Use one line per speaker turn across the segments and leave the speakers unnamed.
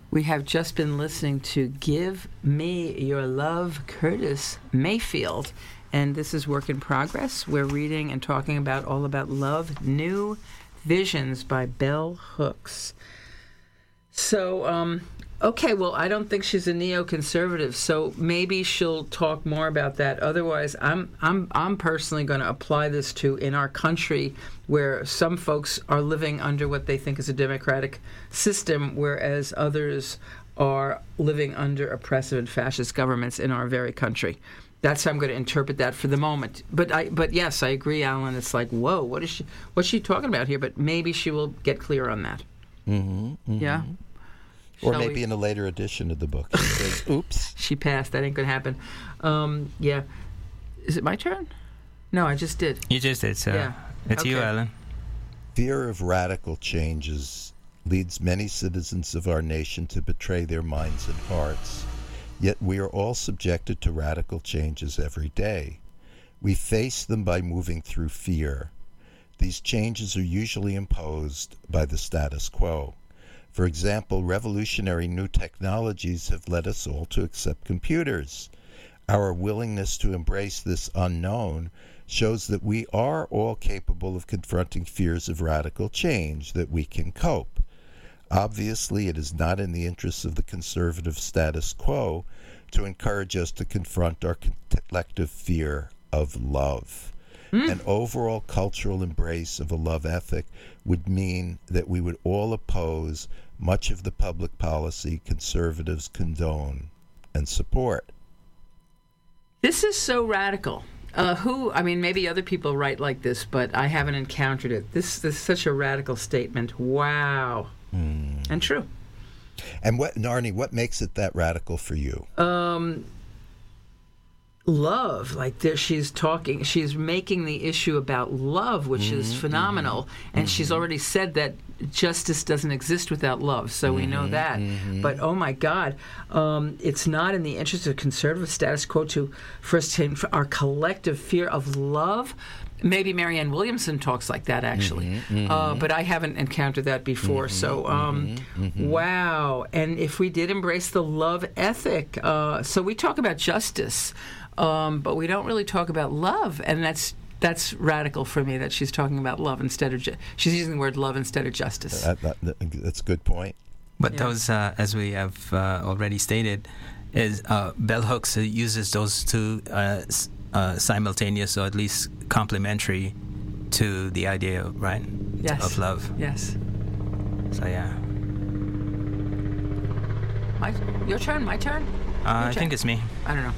We have just been listening to Give Me Your Love, Curtis Mayfield. And this is Work in Progress. We're reading and talking about all about love, New Visions by Bell Hooks. So, okay, well, I don't think she's a neoconservative, so maybe she'll talk more about that. Otherwise, I'm personally going to apply this to in our country, where some folks are living under what they think is a democratic system, whereas others are living under oppressive and fascist governments in our very country. That's how I'm going to interpret that for the moment. But yes, I agree, Alan. It's like, whoa, what's she talking about here? But maybe she will get clear on that. Yeah.
Or maybe in a later edition of the book. She says, oops.
She passed. That ain't going to happen. Yeah. Is it my turn? No, I just did.
You just did, so
yeah.
It's you, Alan.
Fear of radical changes leads many citizens of our nation to betray their minds and hearts. Yet we are all subjected to radical changes every day. We face them by moving through fear. These changes are usually imposed by the status quo. For example, revolutionary new technologies have led us all to accept computers. Our willingness to embrace this unknown shows that we are all capable of confronting fears of radical change, that we can cope. Obviously, it is not in the interests of the conservative status quo to encourage us to confront our collective fear of love. An overall cultural embrace of a love ethic would mean that we would all oppose much of the public policy conservatives condone and support.
This is so radical. Maybe other people write like this, but I haven't encountered it. This is such a radical statement. Wow. And true.
And Narni, what makes it that radical for you?
Love, she's making the issue about love, which is phenomenal, and she's already said that justice doesn't exist without love, so we know that. But oh my God, it's not in the interest of conservative status quo for us to our collective fear of love. Maybe Marianne Williamson talks like that, actually, but I haven't encountered that before. Wow. And if we did embrace the love ethic, so we talk about justice, but we don't really talk about love, and that's radical for me, that she's talking about love instead of she's using the word love instead of justice.
That's a good point.
But those, as we have already stated, is Bell Hooks uses those two simultaneous, or at least complementary to the idea, right?
Yes.
Of love.
Yes.
So yeah.
Your turn? My turn?
I think it's me.
I don't know.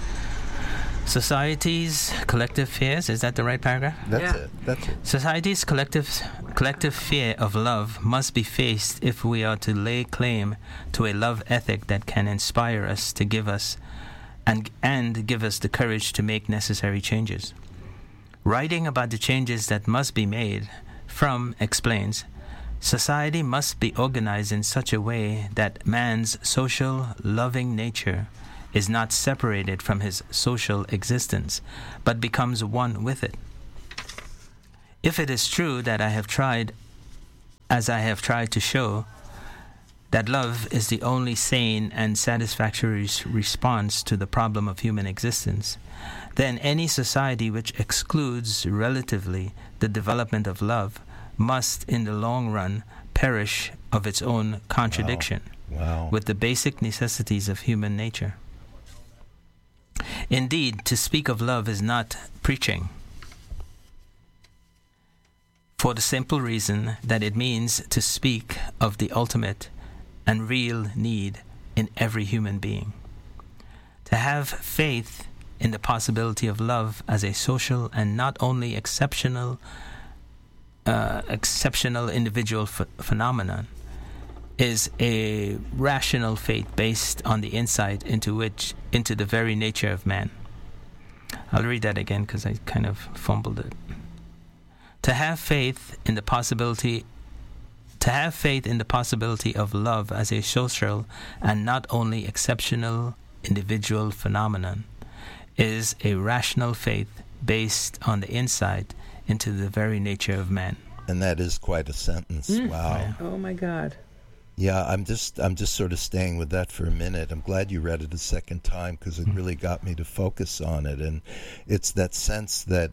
Society's collective fears, is that the right paragraph?
That's it.
Society's collective fear of love must be faced if we are to lay claim to a love ethic that can inspire us to give us and give us the courage to make necessary changes. Writing about the changes that must be made, Fromm explains, society must be organized in such a way that man's social, loving nature is not separated from his social existence, but becomes one with it. If it is true that I have tried to show, that love is the only sane and satisfactory response to the problem of human existence, then any society which excludes relatively the development of love must, in the long run, perish of its own contradiction with the basic necessities of human nature. Indeed, to speak of love is not preaching, for the simple reason that it means to speak of the ultimate and real need in every human being. To have faith in the possibility of love as a social and not only exceptional individual phenomenon is a rational faith based on the insight into the very nature of man. I'll read that again because I kind of fumbled it. To have faith in the possibility of love as a social and not only exceptional individual phenomenon is a rational faith based on the insight into the very nature of man.
And that is quite a sentence. Wow.
Oh my God.
Yeah, I'm just sort of staying with that for a minute. I'm glad you read it a second time because it really got me to focus on it, and it's that sense that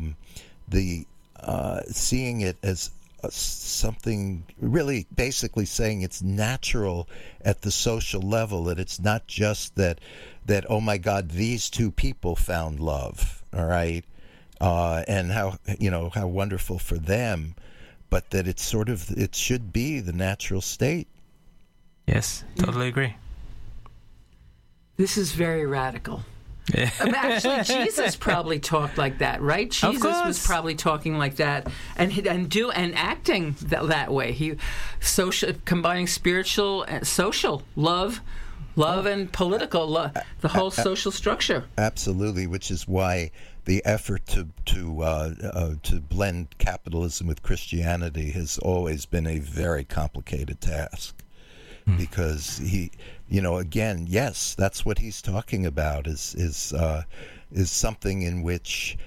seeing it as something, really basically saying it's natural at the social level, that it's not just that oh my God, these two people found love, all right, and how wonderful for them, but that it should be the natural state.
Yes, totally agree.
This is very radical. Actually, Jesus probably talked like that, right? Jesus was probably talking like that and acting that way. He combining spiritual and social love and political love, the whole social structure.
Absolutely, which is why the effort to blend capitalism with Christianity has always been a very complicated task. Because he, again, yes, that's what he's talking about is something in which,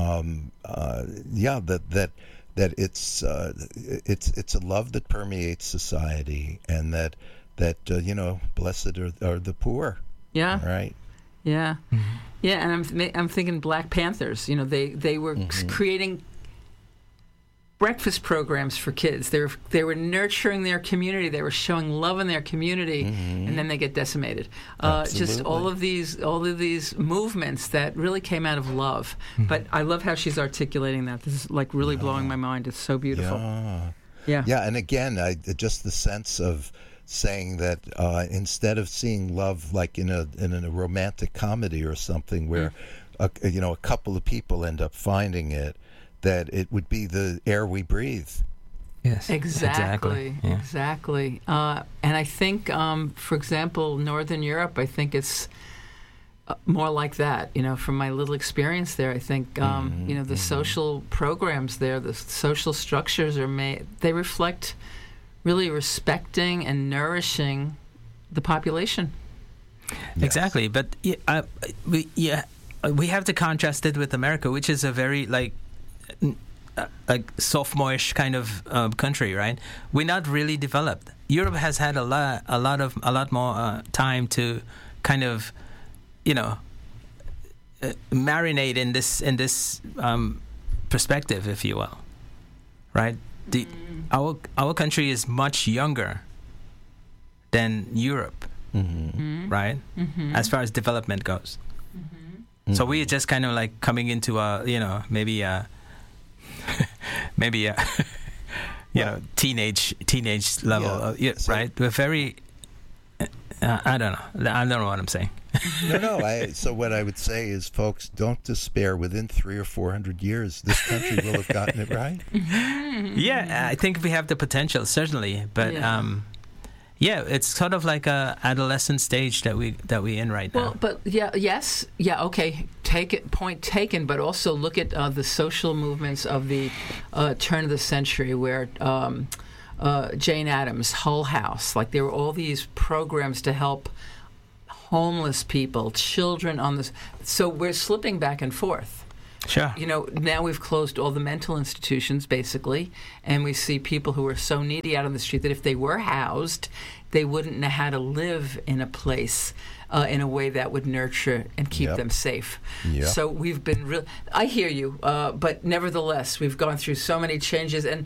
that it's a love that permeates society, and that blessed are the poor.
Yeah.
Right.
Yeah. Mm-hmm. Yeah, and I'm thinking Black Panthers. They were creating breakfast programs for kids. They were nurturing their community. They were showing love in their community, and then they get decimated. Just all of these movements that really came out of love. But I love how she's articulating that. This is like really blowing my mind. It's so beautiful. Yeah.
And again, just the sense of saying that instead of seeing love like in a romantic comedy or something where a couple of people end up finding it, that it would be the air we breathe.
Yes,
exactly.
Yeah.
Exactly. And I think, for example, Northern Europe, I think it's more like that. From my little experience there, I think, the social programs there, the social structures they reflect really respecting and nourishing the population.
Yes. Exactly. But we have to contrast it with America, which is a very sophomorish kind of country, right? We're not really developed. Europe has had a lot more time to kind of, marinate in this perspective, if you will, right? Our country is much younger than Europe, right? Mm-hmm. As far as development goes. Mm-hmm. So we're just kind of like coming into maybe teenage level, right? We're very. I don't know what I'm saying.
No. So what I would say is, folks, don't despair. Within 300 or 400 years, this country will have gotten it right.
Yeah, I think we have the potential, certainly, but it's sort of like a adolescent stage that we in right now.
Well, but okay, point taken. But also look at the social movements of the turn of the century, where Jane Addams, Hull House, like there were all these programs to help homeless people, children on this. So we're slipping back and forth.
Sure.
Now we've closed all the mental institutions, basically, and we see people who are so needy out on the street that if they were housed, they wouldn't know how to live in a place in a way that would nurture and keep them safe. Yep. So we've been I hear you, but nevertheless, we've gone through so many changes. And,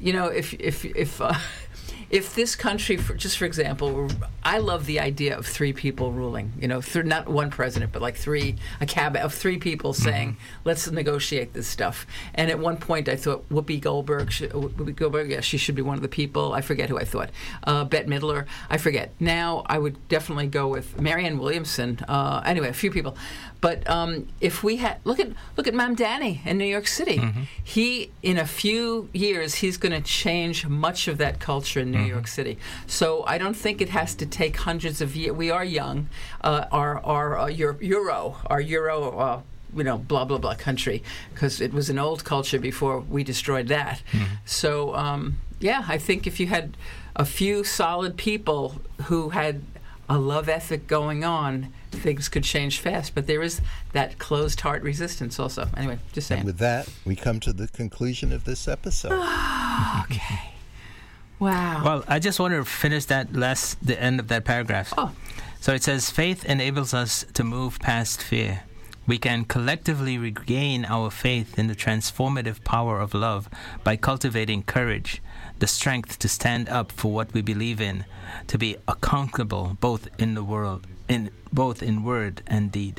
if this country, for example, I love the idea of three people ruling, not one president, but like a cabinet of three people saying, let's negotiate this stuff. And at one point I thought Whoopi Goldberg, she should be one of the people. I forget who I thought. Bette Midler, I forget. Now I would definitely go with Marianne Williamson. Anyway, a few people. But if we had, look at Mamdani in New York City. Mm-hmm. He, in a few years, he's going to change much of that culture in New York City. So I don't think it has to take hundreds of years. We are young. Our Euro, blah, blah, blah country, because it was an old culture before we destroyed that. Mm-hmm. So, I think if you had a few solid people who had a love ethic going on, things could change fast. But there is that closed heart resistance also. Anyway, just saying.
And with that, we come to the conclusion of this episode.
Okay. Wow.
Well, I just want to finish the end of that paragraph.
Oh.
So it says, faith enables us to move past fear. We can collectively regain our faith in the transformative power of love by cultivating courage, the strength to stand up for what we believe in, to be accountable both in word and deed.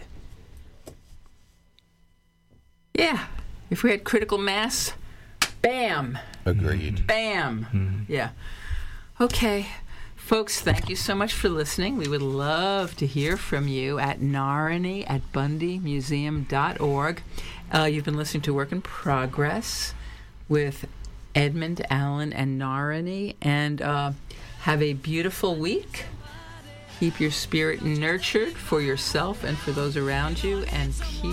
Yeah. If we had critical mass, bam.
Agreed.
Bam.
Mm-hmm.
Yeah. Okay. Folks, thank you so much for listening. We would love to hear from you at narany@bundymuseum.org. You've been listening to Work in Progress with Edmund, Allen, and Narany. And have a beautiful week. Keep your spirit nurtured for yourself and for those around you. And peace.